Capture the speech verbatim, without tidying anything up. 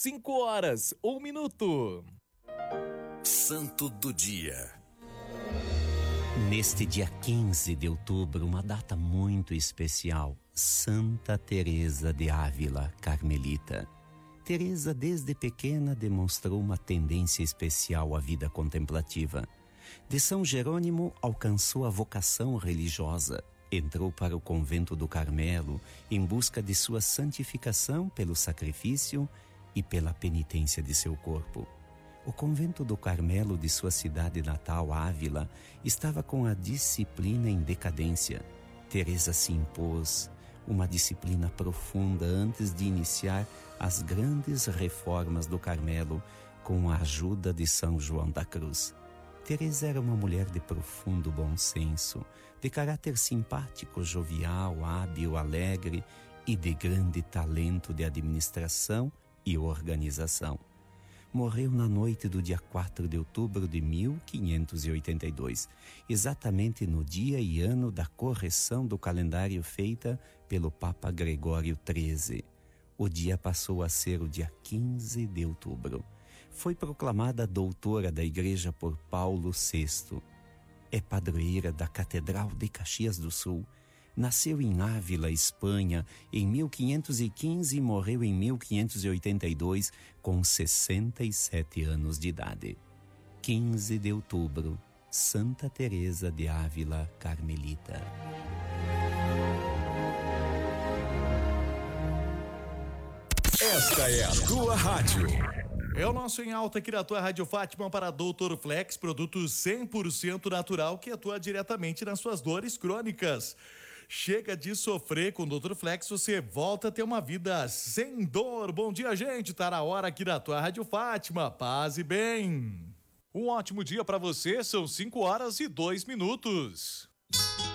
cinco horas, um minuto. Santo do Dia. Neste dia quinze de outubro, uma data muito especial, Santa Teresa de Ávila, Carmelita. Teresa, desde pequena, demonstrou uma tendência especial à vida contemplativa. De São Jerônimo, alcançou a vocação religiosa. Entrou para o convento do Carmelo em busca de sua santificação pelo sacrifício e pela penitência de seu corpo. O convento do Carmelo de sua cidade natal, Ávila, estava com a disciplina em decadência. Teresa se impôs uma disciplina profunda antes de iniciar as grandes reformas do Carmelo com a ajuda de São João da Cruz. Teresa era uma mulher de profundo bom senso, de caráter simpático, jovial, hábil, alegre e de grande talento de administração e organização. Morreu na noite do dia quatro de outubro de mil quinhentos e oitenta e dois, exatamente no dia e ano da correção do calendário feita pelo Papa Gregório treze. O dia passou a ser o dia quinze de outubro. Foi proclamada doutora da Igreja por Paulo sexto. É padroeira da Catedral de Caxias do Sul. Nasceu em Ávila, Espanha, em mil quinhentos e quinze e morreu em mil quinhentos e oitenta e dois, com sessenta e sete anos de idade. quinze de outubro, Santa Teresa de Ávila, Carmelita. Esta é a tua rádio. É o nosso Em Alta aqui da tua Rádio Fátima para doutor Flex, produto cem por cento natural que atua diretamente nas suas dores crônicas. Chega de sofrer com o doutor Flex, você volta a ter uma vida sem dor. Bom dia, gente, tá na hora aqui da tua Rádio Fátima, paz e bem. Um ótimo dia para você, são cinco horas e dois minutos.